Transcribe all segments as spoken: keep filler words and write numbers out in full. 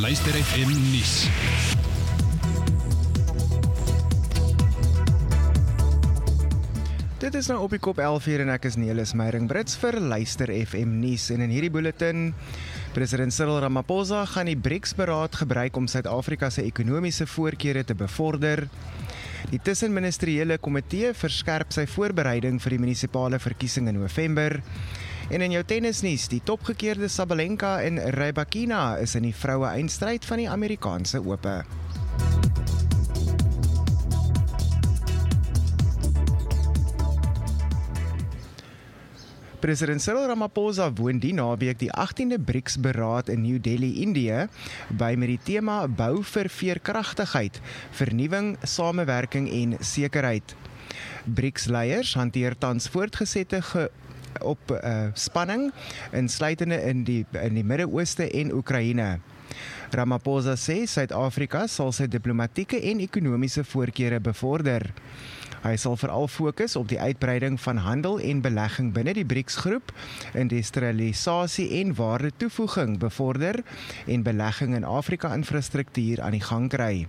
Luister F M nuus. Dit is nou op die kop elf uur en ek is Nelis Meiring-Brits vir Luister F M nuus. En in hierdie bulletin, president Cyril Ramaphosa gaan die BRICS-beraad gebruik om Suid-Afrika se ekonomiese voorkeure te bevorder. Die tussenministeriële komitee verskerp sy voorbereiding vir die munisipale verkiesing in November. En in jou tennisnuus, die topgekeerde Sabalenka en Rybakina is in die vroue eindstryd van die Amerikaanse Ope. President Cyril Ramaphosa woon die naweek die agtiende BRICS-beraad in New Delhi, Indië, by met die tema Bou vir Veerkragtigheid, Vernuwing, Samewerking en Sekerheid. BRICS-leiers hanteer tans voortgesette ge op uh, spanning, insluitende in die, in die Midde-Ooste en Oekraïne. Ramaphosa sê Suid-Afrika sal sy diplomatieke en ekonomiese voorkeure bevorder. Hy sal veral fokus op die uitbreiding van handel en belegging binne die BRICS-groep, industrialisasie en waarde toevoeging bevorder en belegging in Afrika-infrastruktuur aan die gang kry.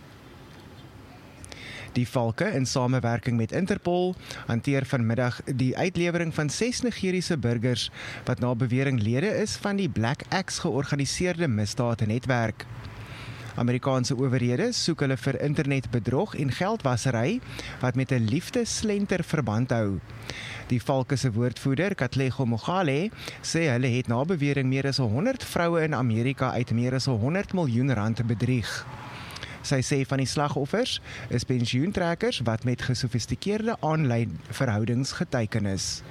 Die Valke, in samewerking met Interpol, hanteer vanmiddag die uitlewering van ses Nigeriese burgers wat na bewering lede is van die Black Axe georganiseerde misdaadnetwerk. Amerikaanse owerhede soek hulle vir internetbedrog en geldwasery wat met 'n liefdeslenter verband hou. Die Valke se woordvoerder, Katlego Mogale, sê hulle het na bewering meer as honderd vroue in Amerika uit meer as honderd miljoen rand bedrieg. Sy sê van die slagoffers is pensioentrekkers wat met gesofistikeerde aanlyn verhoudings geteiken is.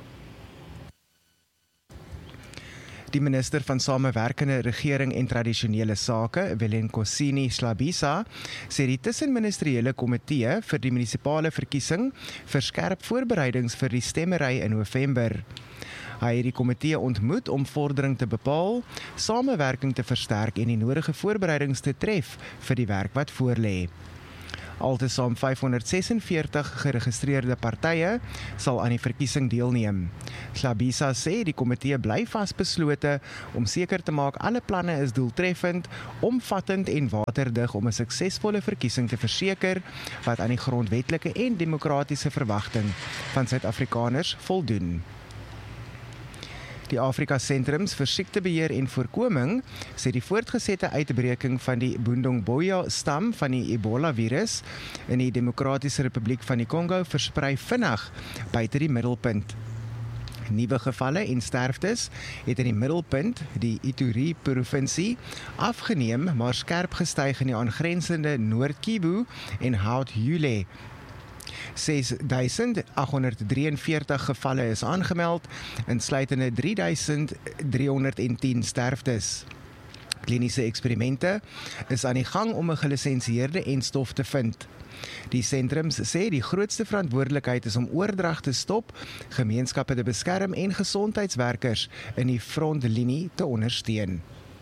Die minister van Samewerkende Regering en Tradisionele Sake, Velenkosini Schlabisa, sê die tussenministeriële komitee vir die munisipale verkiesing verskerp voorbereidings vir die stemmery in November. Hy het die komitee ontmoet om vordering te bepaal, samewerking te versterk en die nodige voorbereidings te tref vir die werk wat voorlê. Altesaam vyfhonderdsesenveertig geregistreerde partye sal aan die verkiesing deelneem. Schlabisa sê die komitee bly vasbeslote om seker te maak alle planne is doeltreffend, omvattend en waterdig om 'n suksesvolle verkiesing te verseker wat aan die grondwetlike en demokratiese verwagting van Suid-Afrikaners voldoen. Die Afrika Sentrums vir Siektebeheer en Voorkoming sê die voortgesette uitbreking van die Bundongboya-stam van die Ebola-virus in die Demokratiese Republiek van die Kongo versprei vinnig buite die middelpunt. Nuwe gevalle en sterftes het in die middelpunt, die Ituri-provinsie, afgeneem, maar skerp gestyg in die aangrensende Noord-Kivu en Haut-Yule. ses duisend agthonderddrieënveertig gevalle is aangemeld, insluitende drie duisend driehonderdtien sterftes. Kliniese eksperimente is aan die gang om 'n gelisensieerde enstof te vind. Die sentrums sê die grootste verantwoordelikheid is om oordrag te stop, gemeenskappe te beskerm en gesondheidswerkers in die frontlinie te ondersteun.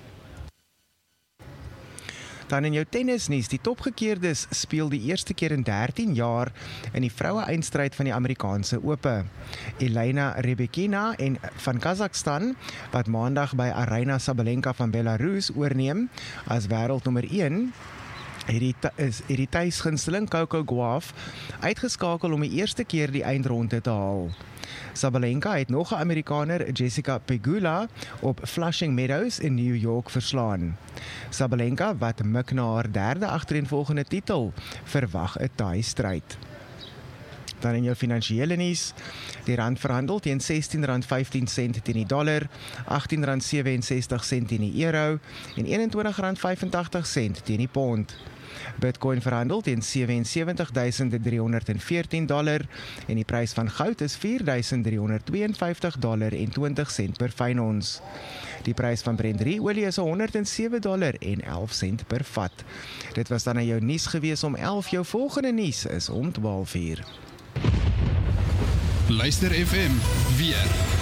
Dan in jou tennisnuus, die topgekeerdes speel die eerste keer in dertien jaar in die vroue eindstryd van die Amerikaanse Ope. Elena Rybakina en van Kazakhstan, wat maandag by Aryna Sabalenka van Belarus oorneem as wêreldnommer een, het die, is, het die tuisgunsteling Coco Gauff uitgeskakel om die eerste keer die eindronde te haal. Sabalenka het nog 'n Amerikaner, Jessica Pegula, op Flushing Meadows in New York verslaan. Sabalenka, wat mik na haar derde agtereenvolgende titel, verwag 'n taai stryd. Dan in jou finansiële nuus, die rand verhandel teen sestien rand vyftien sent teen die dollar, agttien rand sewe-en-sestig sent teen die euro en eenentwintig rand vyf en tagtig sent teen die pond. Bitcoin verhandel teen sewe en sewentjie duisend driehonderd en veertien dollar en die prys van goud is vier duisend driehonderd twee en vyftig dollar en twintig sent per fyn ons. Die prys van Brent olie is honderd en sewe dollar en elf sent per vat. Dit was dan aan jou nuus gewees om elf. Jou volgende nuus is om twaalf uur. Luister F M weer.